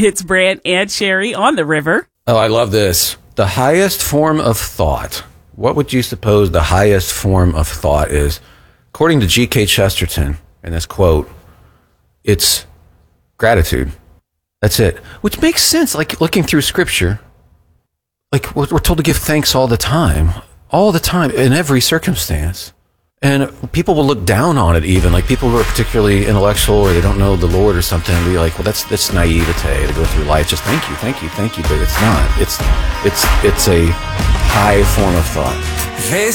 It's Brant and Sherry on the river. Oh, I love this. The highest form of thought. What would you suppose the highest form of thought is? According to G.K. Chesterton, in this quote, it's gratitude. That's it. Which makes sense, like looking through Scripture. Like, we're told to give thanks all the time, in every circumstance. And people will look down on it even, like people who are particularly intellectual or they don't know the Lord or something, and be like, well, that's naivete to go through life. Just thank you, but it's not. It's a high form of thought.